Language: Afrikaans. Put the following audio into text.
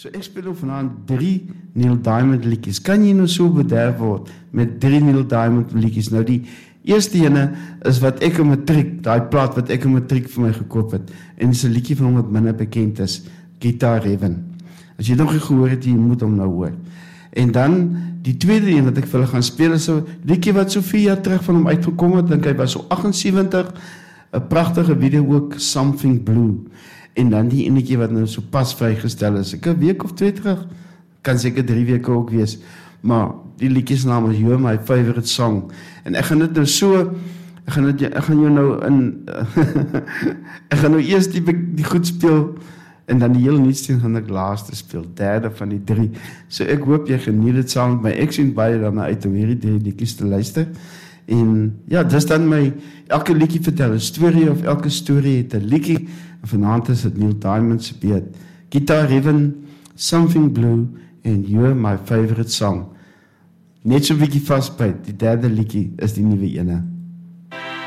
So ek speel nou vanaand 3 Neil Diamond liedjies. Kan jy nou so bederf word met 3 Neil Diamond liedjies? Nou die eerste ene is wat ek in matriek, daai plaat wat ek in matriek vir my gekoop het. En dis 'n liedjie van hom wat minder bekend is, Guitar Heaven. As jy nog nie gehoor het, jy moet hom nou hoor. En dan die tweede een wat ek vir hulle gaan speel is 'n liedjie wat so 4 jaar terug van hom uitgekom het, dink hy was so 78, 'n pragtige video ook, Something Blue. En dan die enetjie wat nou so pas vrygestel is, ek 'n week of 2 terug, kan seker 3 weke ook wees, maar die liedjie se naam is You're My Favorite Song. En ek gaan dit nou so, ek gaan jou nou in, ek gaan nou eers die goed speel, en dan die heel nuutste gaan ek laaste speel, derde van die 3. So ek hoop jy geniet dit saam met my. Ek sien baie daarna uit om hierdie 3 liedjies te luister. En ja, dis dan elke liedjie vertel 'n storie, of elke storie het 'n liedjie. En vanaand is dit Neil Diamond se beat. Guitar Heaven, Something Blue, and You're My Favorite Song. Net so 'n bietjie vasbyt, die derde liedjie is die nuwe ene.